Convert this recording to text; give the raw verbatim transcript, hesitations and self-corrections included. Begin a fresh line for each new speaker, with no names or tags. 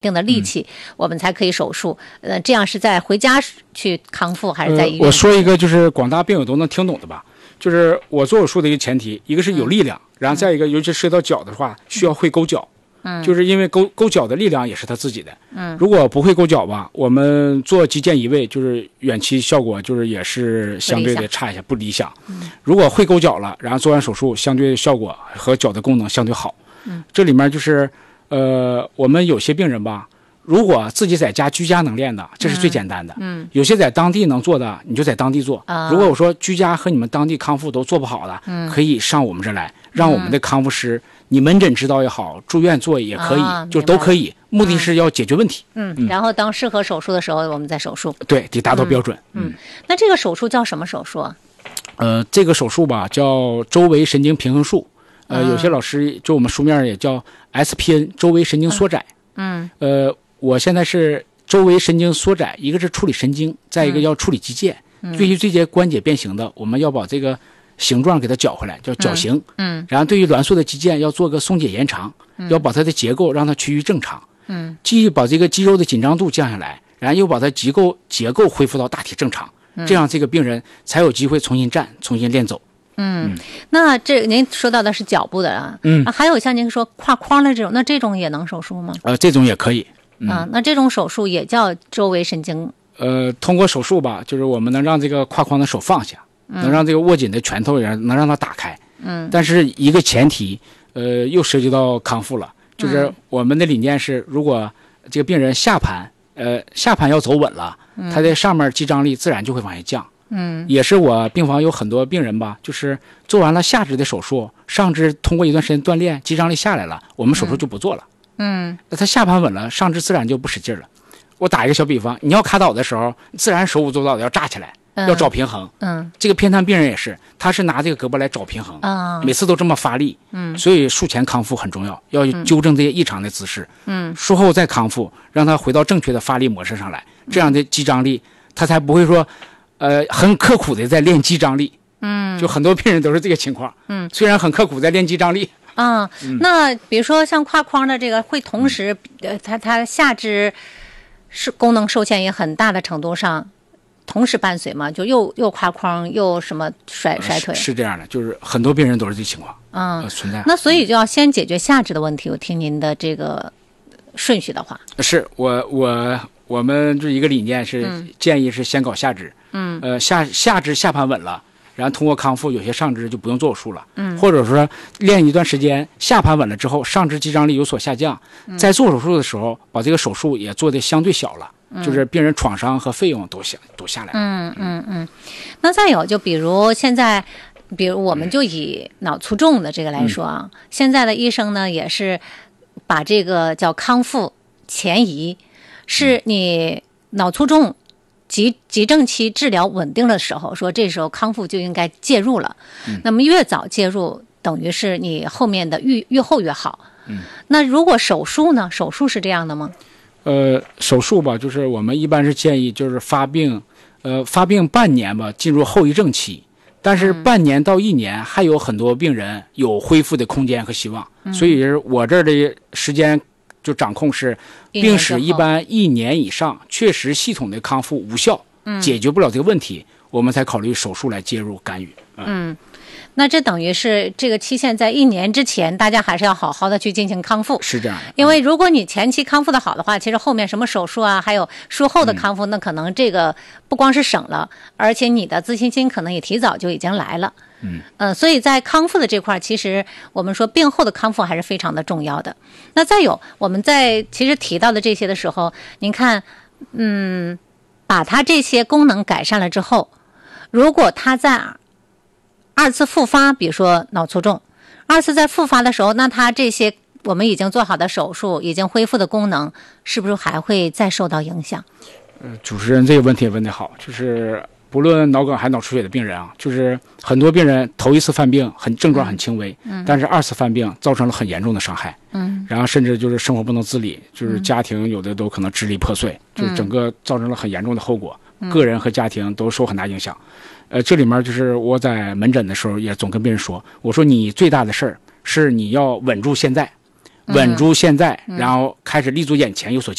定的力气、嗯、我们才可以手术。呃，这样是在回家去康复还是在医院、
呃、我说一个就是广大病友都能听懂的吧，就是我做手术的一个前提，一个是有力量、嗯、然后再一个尤其涉及到脚的话需要会勾脚，嗯，就是因为勾勾脚的力量也是他自己的，嗯，如果不会勾脚吧，我们做肌腱移位就是远期效果就是也是相对的差一些，不理想。嗯，如果会勾脚了，然后做完手术，相对效果和脚的功能相对好。嗯，这里面就是呃，我们有些病人吧，如果自己在家居家能练的，这是最简单的。嗯，有些在当地能做的，你就在当地做。啊，如果我说居家和你们当地康复都做不好的，嗯，可以上我们这来，让我们的康复师。嗯，你门诊指导也好，住院做也可以，啊、就都可以。目的是要解决问题。
嗯，嗯然后当适合手术的时候，我们再手术。
对，得达到标准。
嗯，嗯那这个手术叫什么手术啊？
呃，这个手术吧叫周围神经平衡术。呃，有些老师就我们书面也叫 S P N 周围神经缩窄。嗯。呃，我现在是周围神经缩窄，一个是处理神经，再一个要处理肌腱。嗯。对于这些关节变形的，我们要把这个形状给它绞回来，叫绞形。嗯。嗯然后对于挛缩的肌腱要做个松解延长，嗯、要把它的结构让它趋于正常。嗯。既把这个肌肉的紧张度降下来，然后又把它结构结构恢复到大体正常，嗯、这样这个病人才有机会重新站，重新练走。
嗯，那这您说到的是脚部的啊，嗯，啊、还有像您说胯框的这种，那这种也能手术吗？
呃，这种也可以。
嗯、啊，那这种手术也叫周围神经。
呃，通过手术吧，就是我们能让这个胯框的手放下，嗯、能让这个握紧的拳头也能让它打开。嗯，但是一个前提，呃，又涉及到康复了，就是我们的理念是，如果这个病人下盘，呃，下盘要走稳了，嗯、他在上面肌张力自然就会往下降。嗯，也是我病房有很多病人吧，就是做完了下肢的手术，上肢通过一段时间锻炼，肌张力下来了，我们手术就不做了。嗯，那他下盘稳了，上肢自然就不使劲了。我打一个小比方，你要卡倒的时候，自然手舞足蹈的要炸起来，嗯、要找平衡。嗯，这个偏瘫病人也是，他是拿这个胳膊来找平衡，啊，每次都这么发力。嗯，所以术前康复很重要，要纠正这些异常的姿势。嗯，术后再康复，让他回到正确的发力模式上来，这样的肌张力他才不会说。呃，很刻苦的在练肌张力，嗯，就很多病人都是这个情况，嗯，虽然很刻苦在练肌张力，
啊、嗯，那比如说像胯框的这个，会同时，呃，它它下肢是功能受限也很大的程度上，同时伴随嘛，就又又胯框又什么甩甩腿、
呃是，是这样的，就是很多病人都是这情况，
嗯、
呃，存在。
那所以就要先解决下肢的问题。我听您的这个顺序的话，
是我我我们这一个理念是建议是先搞下肢。嗯，呃，下下肢下盘稳了，然后通过康复，有些上肢就不用做手术了。嗯，或者说练一段时间，下盘稳了之后，上肢肌张力有所下降，嗯、在做手术的时候，把这个手术也做得相对小了，嗯、就是病人创伤和费用都下都下来了。
嗯嗯嗯。那再有，就比如现在，比如我们就以脑卒中的这个来说啊，嗯、现在的医生呢也是把这个叫康复前移，是你脑卒中。急急症期治疗稳定的时候，说这时候康复就应该介入了。嗯、那么越早介入，等于是你后面的愈愈后越好。嗯，那如果手术呢？手术是这样的吗？
呃，手术吧，就是我们一般是建议，就是发病，呃，发病半年吧，进入后遗症期。但是半年到一年，还有很多病人有恢复的空间和希望。嗯、所以我这儿的时间。就掌控是病史一般一年以上，确实系统的康复无效，嗯、解决不了这个问题，我们才考虑手术来介入干预。嗯，
嗯那这等于是这个期限在一年之前，大家还是要好好的去进行康复。
是这样的，
因为如果你前期康复的好的话，其实后面什么手术啊，还有术后的康复，嗯、那可能这个不光是省了，而且你的自信心可能也提早就已经来了。嗯，呃，所以在康复的这块，其实我们说病后的康复还是非常的重要的。那再有，我们在其实提到的这些的时候，您看，嗯，把它这些功能改善了之后，如果它在二次复发，比如说脑卒中，二次再复发的时候，那它这些我们已经做好的手术，已经恢复的功能，是不是还会再受到影响？
呃，主持人这个问题也问得好，就是。不论脑梗还脑出血的病人啊，就是很多病人头一次犯病很症状很轻微，嗯，但是二次犯病造成了很严重的伤害，嗯，然后甚至就是生活不能自理，就是家庭有的都可能支离破碎，嗯、就是整个造成了很严重的后果，嗯、个人和家庭都受很大影响。呃，这里面就是我在门诊的时候也总跟病人说，我说你最大的事儿是你要稳住现在， 稳住现在，然后开始立足眼前，有所